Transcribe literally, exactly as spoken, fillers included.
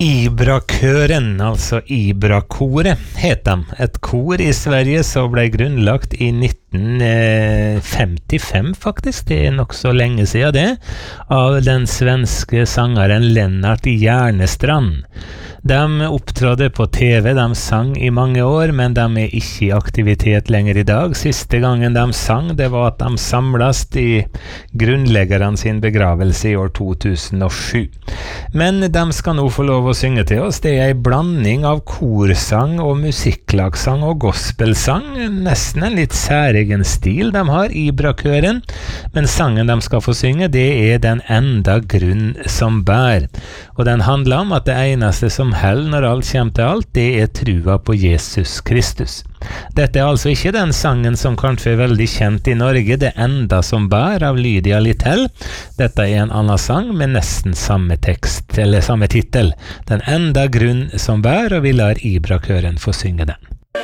Ibra-køren, altså Ibra-koret, het de. Et kor i Sverige som ble grunnlagt i nitten femtifem, faktisk. Det er nok så lenge siden det, av den svenske sangeren Lennart Järnestrand. De opptrådde på T V, de sang i mange år, men de er ikke i aktivitet lenger i dag. Siste gangen de sang, det var at de samles i grunnleggeren sin begravelse i år to tusen og sju. Men de skal nå få lov å synge til oss. Det er en blanding av korsang og musikklagsang og gospelsang. Nesten en litt særegen stil de har, Ibra-køren. Men sangen de skal få synge, det er Den enda grunn som bær. Og den handler om at det eneste som hell når alt kommer til alt, det er trua på Jesus Kristus. Dette er altså ikke den sangen som kanskje er veldig kjent i Norge, Det enda som bær av Lydia Littell. Dette er en annen sang med nesten samme tekst, eller samme titel. Den enda grunn som bær, og vi lar Ibra-køren få synge den.